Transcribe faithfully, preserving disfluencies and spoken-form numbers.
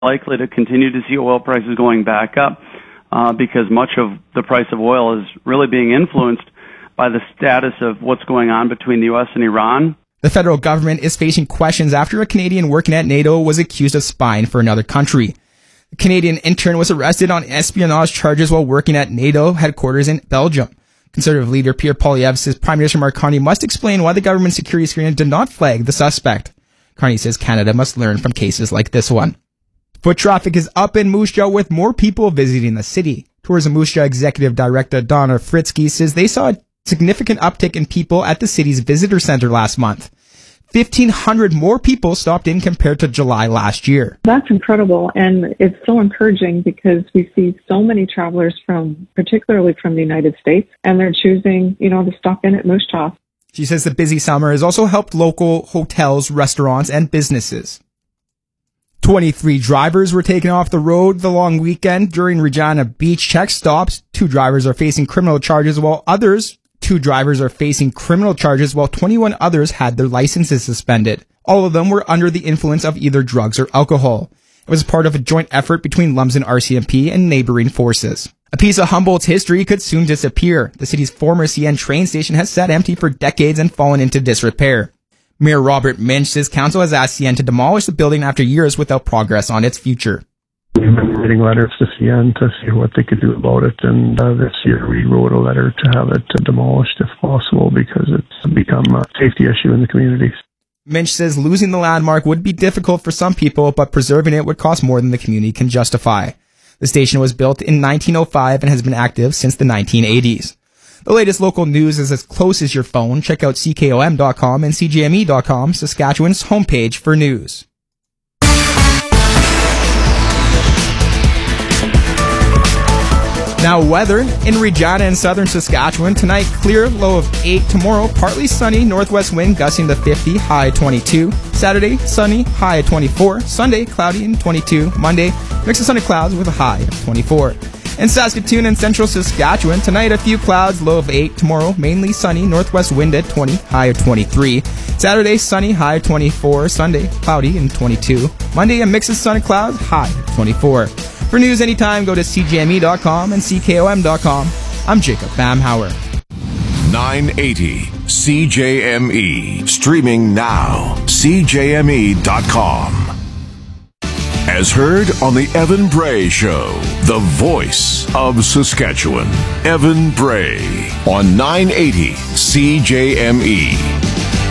likely to continue to see oil prices going back up uh, because much of the price of oil is really being influenced by the status of what's going on between the U S and Iran. The federal government is facing questions after a Canadian working at NATO was accused of spying for another country. The Canadian intern was arrested on espionage charges while working at NATO headquarters in Belgium. Conservative leader Pierre Poilievre says Prime Minister Mark Carney must explain why the government security screening did not flag the suspect. Carney says Canada must learn from cases like this one. Foot traffic is up in Moose Jaw with more people visiting the city. Tourism Moose Jaw Executive Director Donna Fritzky says they saw a significant uptick in people at the city's visitor center last month. fifteen hundred more people stopped in compared to July last year. That's incredible, and it's so encouraging because we see so many travelers from, particularly from the United States, and they're choosing, you know, to stop in at Moose Jaw. She says the busy summer has also helped local hotels, restaurants, and businesses. twenty-three drivers were taken off the road the long weekend during Regina Beach check stops. Two drivers are facing criminal charges while others Two drivers are facing criminal charges while twenty-one others had their licenses suspended. All of them were under the influence of either drugs or alcohol. It was part of a joint effort between Lumsden R C M P and neighboring forces. A piece of Humboldt's history could soon disappear. The city's former C N train station has sat empty for decades and fallen into disrepair. Mayor Robert Minch says council has asked C N to demolish the building after years without progress on its future. We've been writing letters to C N to see what they could do about it, and uh, this year we wrote a letter to have it demolished if possible because it's become a safety issue in the communities. Minch says losing the landmark would be difficult for some people, but preserving it would cost more than the community can justify. The station was built in nineteen oh five and has been active since the nineteen eighties. The latest local news is as close as your phone. Check out C K O M dot com and C J M E dot com, Saskatchewan's homepage for news. Now weather in Regina and southern Saskatchewan. Tonight, clear, low of eight. Tomorrow, partly sunny, northwest wind gusting to fifty, high twenty-two. Saturday, sunny, high at twenty-four. Sunday, cloudy and twenty-two. Monday, mix of sunny clouds with a high of twenty-four. In Saskatoon and central Saskatchewan, tonight a few clouds, low of eight. Tomorrow, mainly sunny, northwest wind at twenty, high of twenty-three. Saturday, sunny, high of twenty-four. Sunday, cloudy and twenty-two. Monday, a mix of sun and clouds, high of twenty-four. For news anytime, go to C J M E dot com and C K O M dot com. I'm Jacob Bamhauer. nine eighty C J M E. Streaming now. C J M E dot com. As heard on the Evan Bray Show, the voice of Saskatchewan. Evan Bray on nine eighty C J M E.